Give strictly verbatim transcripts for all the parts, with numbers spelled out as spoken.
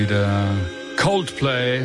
Wieder Coldplay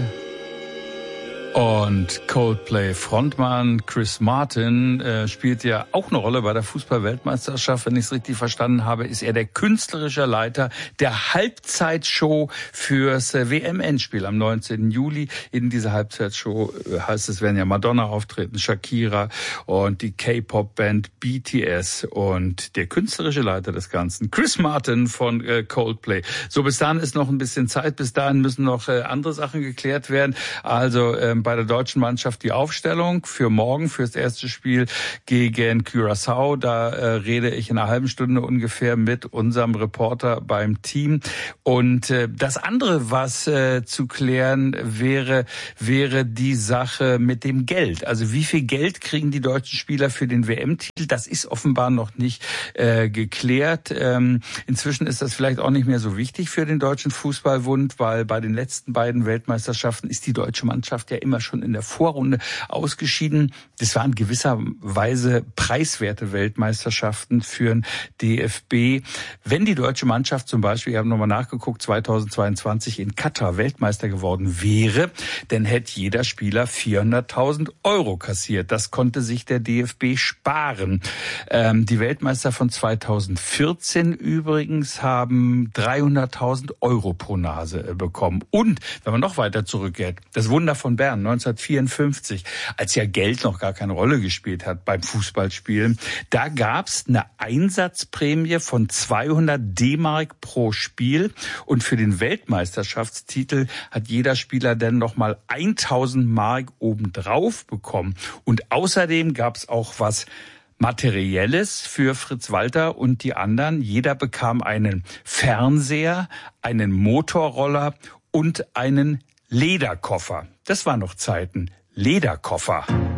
und Coldplay-Frontmann Chris Martin äh, spielt ja auch eine Rolle bei der Fußball-Weltmeisterschaft. Wenn ich es richtig verstanden habe, ist er der künstlerische Leiter der Halbzeitshow fürs äh, W M-Endspiel am neunzehnten Juli. In dieser Halbzeitshow äh, heißt es, werden ja Madonna auftreten, Shakira und die K-Pop-Band B T S und der künstlerische Leiter des Ganzen, Chris Martin von äh, Coldplay. So, bis dahin ist noch ein bisschen Zeit. Bis dahin müssen noch äh, andere Sachen geklärt werden. Also ähm, bei der deutschen Mannschaft die Aufstellung für morgen, fürs erste Spiel gegen Curaçao. Da äh, rede ich in einer halben Stunde ungefähr mit unserem Reporter beim Team. Und äh, das andere, was äh, zu klären wäre, wäre die Sache mit dem Geld. Also wie viel Geld kriegen die deutschen Spieler für den W M-Titel? Das ist offenbar noch nicht äh, geklärt. Ähm, inzwischen ist das vielleicht auch nicht mehr so wichtig für den Deutschen Fußballbund, weil bei den letzten beiden Weltmeisterschaften ist die deutsche Mannschaft ja immer schon in der Vorrunde ausgeschieden. Das waren gewisserweise preiswerte Weltmeisterschaften für den D F B. Wenn die deutsche Mannschaft zum Beispiel, ich habe nochmal nachgeguckt, zweitausendzweiundzwanzig in Katar Weltmeister geworden wäre, dann hätte jeder Spieler vierhunderttausend Euro kassiert. Das konnte sich der D F B sparen. Ähm, die Weltmeister von zweitausendvierzehn übrigens haben dreihunderttausend Euro pro Nase bekommen. Und, wenn man noch weiter zurückgeht, das Wunder von Bern neunzehnhundertvierundfünfzig, als ja Geld noch gar keine Rolle gespielt hat beim Fußballspielen, da gab's eine Einsatzprämie von zweihundert D-Mark pro Spiel und für den Weltmeisterschaftstitel hat jeder Spieler dann nochmal tausend Mark obendrauf bekommen. Und außerdem gab's auch was Materielles für Fritz Walter und die anderen. Jeder bekam einen Fernseher, einen Motorroller und einen Lederkoffer. Das waren noch Zeiten. Lederkoffer.